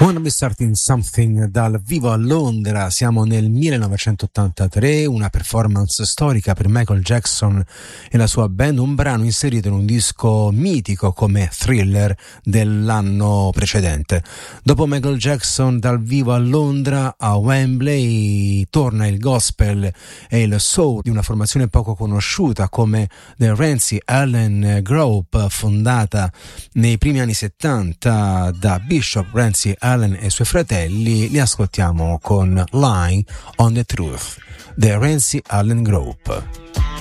Wanna Be Starting Something dal vivo a Londra. Siamo nel 1983, una performance storica per Michael Jackson e la sua band, un brano inserito in un disco mitico come Thriller dell'anno precedente. Dopo Michael Jackson dal vivo a Londra, a Wembley torna il gospel e il soul di una formazione poco conosciuta come The Ramsey Allen Group, fondata nei primi anni 70 da Bishop Ramsey Allen e i suoi fratelli. Li ascoltiamo con Line on the Truth, The Ramsey Allen Group.